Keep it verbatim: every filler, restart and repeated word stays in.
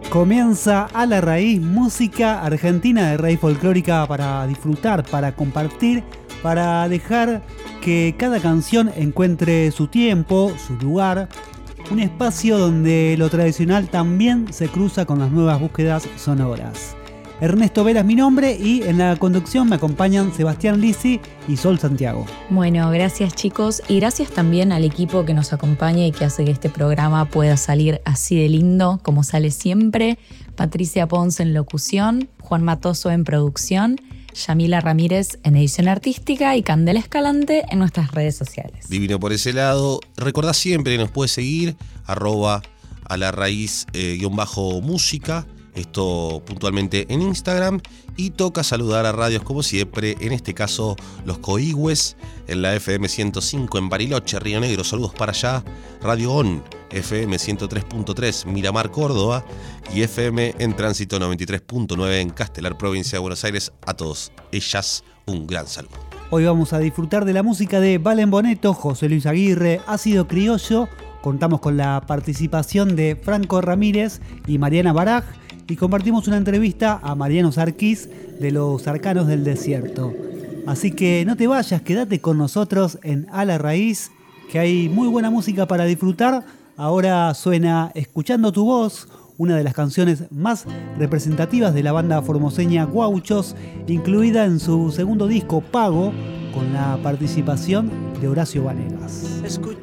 Comienza A la Raíz, música argentina de raíz folclórica para disfrutar, para compartir, para dejar que cada canción encuentre su tiempo, su lugar. Un espacio donde lo tradicional también se cruza con las nuevas búsquedas sonoras. Ernesto Vera es mi nombre y en la conducción me acompañan Sebastián Lisi y Sol Santiago. Bueno, gracias chicos y gracias también al equipo que nos acompaña y que hace que este programa pueda salir así de lindo como sale siempre. Patricia Ponce en locución, Juan Matoso en producción, Yamila Ramírez en edición artística y Candela Escalante en nuestras redes sociales. Divino por ese lado. Recordá siempre que nos puedes seguir, arroba a la raíz eh, guión bajo música. Esto puntualmente en Instagram. Y toca saludar a radios como siempre, en este caso Los Coigües en la F M ciento cinco en Bariloche, Río Negro, saludos para allá. Radio On, F M ciento tres punto tres Miramar, Córdoba, y F M en Tránsito noventa y tres punto nueve en Castelar, provincia de Buenos Aires. A todos ellas un gran saludo. Hoy vamos a disfrutar de la música de Valen Boneto, José Luis Aguirre, Ácido Criollo. Contamos con la participación de Franco Ramírez y Mariana Baraj. Y compartimos una entrevista a Mariano Sarquís de Los Arcanos del Desierto. Así que no te vayas, quédate con nosotros en A la Raíz, que hay muy buena música para disfrutar. Ahora suena Escuchando tu voz, una de las canciones más representativas de la banda formoseña Guauchos, incluida en su segundo disco Pago, con la participación de Horacio Vanegas.